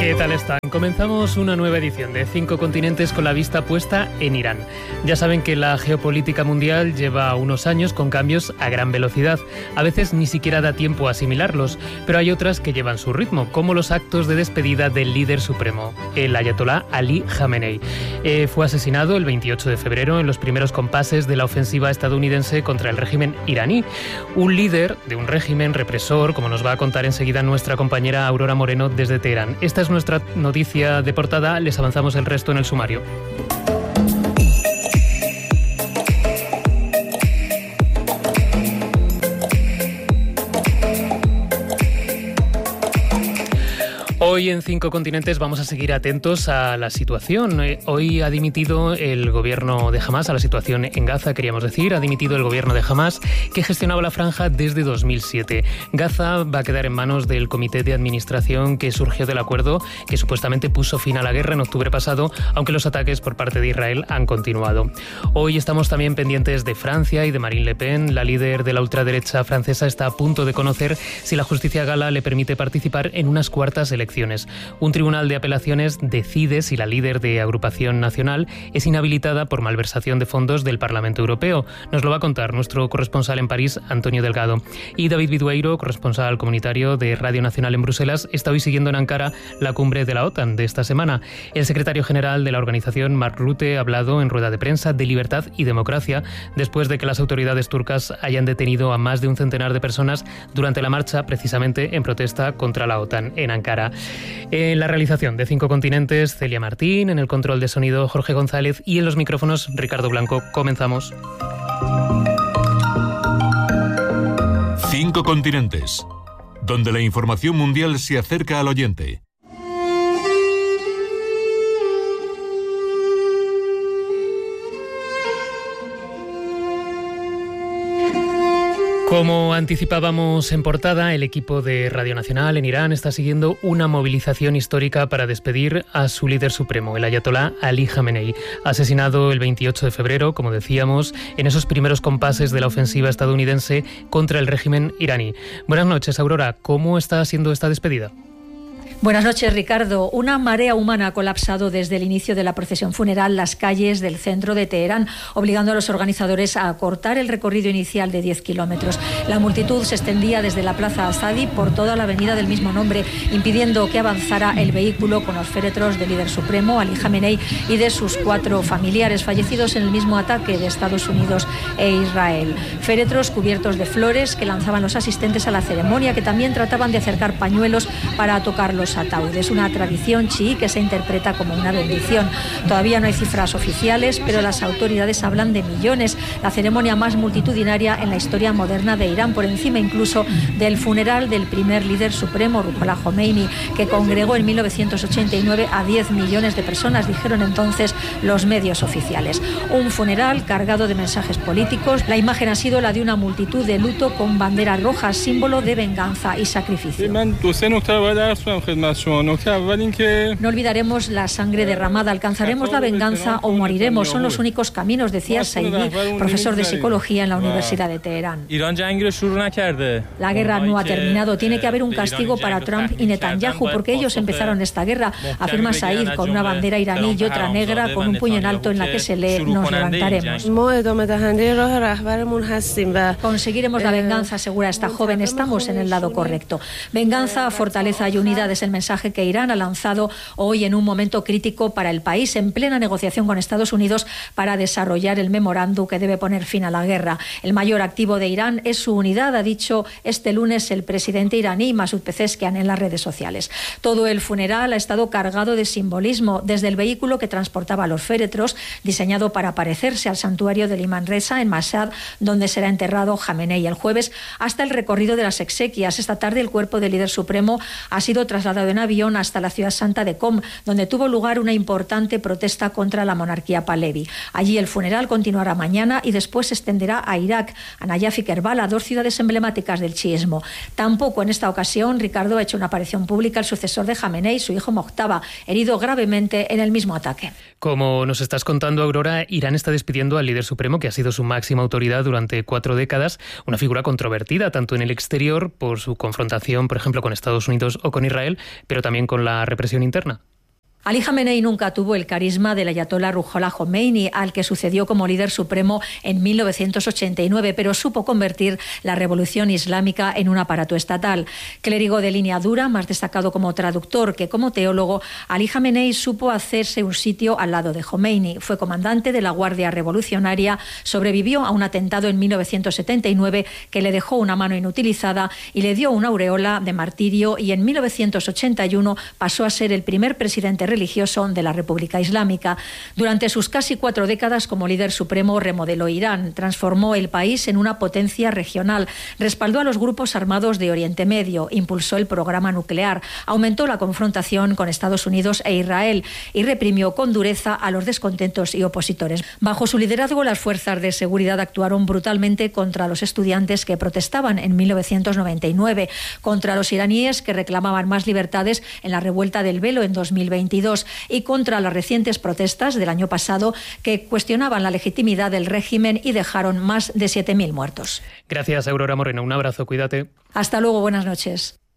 ¿Qué tal están? Comenzamos una nueva edición de 5 Continentes con la vista puesta en Irán. Ya saben que la geopolítica mundial lleva unos años con cambios a gran velocidad. A veces ni siquiera da tiempo a asimilarlos, pero hay otras que llevan su ritmo, como los actos de despedida del líder supremo, el ayatolá Ali Khamenei. Fue asesinado el 28 de febrero en los primeros compases de la ofensiva estadounidense contra el régimen iraní. Un líder de un régimen represor, como nos va a contar enseguida nuestra compañera Aurora Moreno desde Teherán. Esta es nuestra noticia de portada, les avanzamos el resto en el sumario. Hoy en 5 Continentes vamos a seguir atentos a la situación. Hoy ha dimitido el gobierno de Hamás, a la situación en Gaza, queríamos decir. Ha dimitido el gobierno de Hamás, que gestionaba la franja desde 2007. Gaza va a quedar en manos del comité de administración que surgió del acuerdo que supuestamente puso fin a la guerra en octubre pasado, aunque los ataques por parte de Israel han continuado. Hoy estamos también pendientes de Francia y de Marine Le Pen. La líder de la ultraderecha francesa está a punto de conocer si la justicia gala le permite participar en unas cuartas elecciones. Un tribunal de apelaciones decide si la líder de Agrupación Nacional es inhabilitada por malversación de fondos del Parlamento Europeo. Nos lo va a contar nuestro corresponsal en París, Antonio Delgado. Y David Bidueiro, corresponsal comunitario de Radio Nacional en Bruselas, está hoy siguiendo en Ankara la cumbre de la OTAN de esta semana. El secretario general de la organización, Mark Rutte, ha hablado en rueda de prensa de libertad y democracia después de que las autoridades turcas hayan detenido a más de un centenar de personas durante la marcha, precisamente en protesta contra la OTAN en Ankara. En la realización de 5 Continentes, Celia Martín, en el control de sonido, Jorge González, y en los micrófonos, Ricardo Blanco. Comenzamos. 5 Continentes, donde la información mundial se acerca al oyente. Como anticipábamos en portada, el equipo de Radio Nacional en Irán está siguiendo una movilización histórica para despedir a su líder supremo, el ayatolá Ali Khamenei, asesinado el 28 de febrero, como decíamos, en esos primeros compases de la ofensiva estadounidense contra el régimen iraní. Buenas noches, Aurora. ¿Cómo está siendo esta despedida? Buenas noches, Ricardo. Una marea humana ha colapsado desde el inicio de la procesión funeral las calles del centro de Teherán, obligando a los organizadores a acortar el recorrido inicial de 10 kilómetros. La multitud se extendía desde la Plaza Azadi por toda la avenida del mismo nombre, impidiendo que avanzara el vehículo con los féretros del líder supremo, Ali Khamenei, y de sus 4 familiares fallecidos en el mismo ataque de Estados Unidos e Israel. Féretros cubiertos de flores que lanzaban los asistentes a la ceremonia, que también trataban de acercar pañuelos para tocar los ataúdes, una tradición chií que se interpreta como una bendición. Todavía no hay cifras oficiales, pero las autoridades hablan de millones. La ceremonia más multitudinaria en la historia moderna de Irán, por encima incluso del funeral del primer líder supremo, Ruhollah Khomeini, que congregó en 1989 a 10 millones de personas, dijeron entonces los medios oficiales. Un funeral cargado de mensajes políticos. La imagen ha sido la de una multitud de luto con banderas rojas, símbolo de venganza y sacrificio. No olvidaremos la sangre derramada, alcanzaremos la venganza o moriremos. Son los únicos caminos, decía Saidi, profesor de psicología en la Universidad de Teherán. La guerra no ha terminado. Tiene que haber un castigo para Trump y Netanyahu, porque ellos empezaron esta guerra, afirma Said, con una bandera iraní y otra negra con un puño en alto en la que se lee: nos levantaremos. Conseguiremos la venganza, asegura esta joven. Estamos en el lado correcto. Venganza, fortaleza y unidad es el mensaje que Irán ha lanzado hoy en un momento crítico para el país, en plena negociación con Estados Unidos para desarrollar el memorándum que debe poner fin a la guerra. El mayor activo de Irán es su unidad, ha dicho este lunes el presidente iraní Masoud Pezeshkian en las redes sociales. Todo el funeral ha estado cargado de simbolismo, desde el vehículo que transportaba los féretros, diseñado para parecerse al santuario del Imán Reza en Mashhad, donde será enterrado Khamenei el jueves, hasta el recorrido de las exequias. Esta tarde el cuerpo del líder supremo ha sido trasladado en avión hasta la ciudad santa de Qom, donde tuvo lugar una importante protesta contra la monarquía Pahlavi. Allí el funeral continuará mañana y después se extenderá a Irak, a Nayaf y Kerbala, 2 ciudades emblemáticas del chiismo. Tampoco en esta ocasión, Ricardo, ha hecho una aparición pública el sucesor de Khamenei, su hijo Mojtaba, herido gravemente en el mismo ataque. Como nos estás contando, Aurora, Irán está despidiendo al líder supremo, que ha sido su máxima autoridad durante 4 décadas, una figura controvertida tanto en el exterior por su confrontación, por ejemplo, con Estados Unidos o con Israel, pero también con la represión interna. Ali Jamenei nunca tuvo el carisma del ayatolá Ruhollah Khomeini, al que sucedió como líder supremo en 1989, pero supo convertir la revolución islámica en un aparato estatal. Clérigo de línea dura, más destacado como traductor que como teólogo, Ali Jamenei supo hacerse un sitio al lado de Khomeini. Fue comandante de la Guardia Revolucionaria, sobrevivió a un atentado en 1979 que le dejó una mano inutilizada y le dio una aureola de martirio, y en 1981 pasó a ser el primer presidente religioso de la República Islámica. Durante sus casi 4 décadas como líder supremo remodeló Irán, transformó el país en una potencia regional, respaldó a los grupos armados de Oriente Medio, impulsó el programa nuclear, aumentó la confrontación con Estados Unidos e Israel y reprimió con dureza a los descontentos y opositores. Bajo su liderazgo, las fuerzas de seguridad actuaron brutalmente contra los estudiantes que protestaban en 1999, contra los iraníes que reclamaban más libertades en la revuelta del velo en 2022 y contra las recientes protestas del año pasado que cuestionaban la legitimidad del régimen y dejaron más de 7.000 muertos. Gracias, Aurora Moreno. Un abrazo, cuídate. Hasta luego, buenas noches.